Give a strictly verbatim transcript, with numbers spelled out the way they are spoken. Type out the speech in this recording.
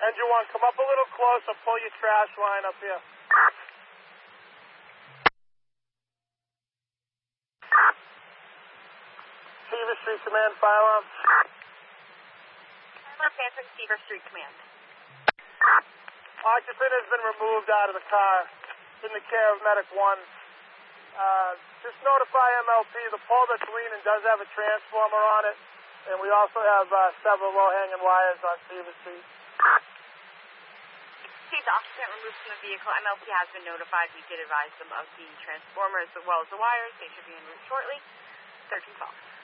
Engine one, come up a little closer. Pull your trash line up here. Seaver Street Command, firearms. Let's answer Seaver Street Command. Occupant has been removed out of the car in the care of Medic one. Uh, just notify M L P the pole that's leaning does have a transformer on it, and we also have uh, several low-hanging wires on Seaver Street. The occupant removed from the vehicle. M L P has been notified. We did advise them of the transformer as well as the wires. They should be en route shortly. thirteen Fox.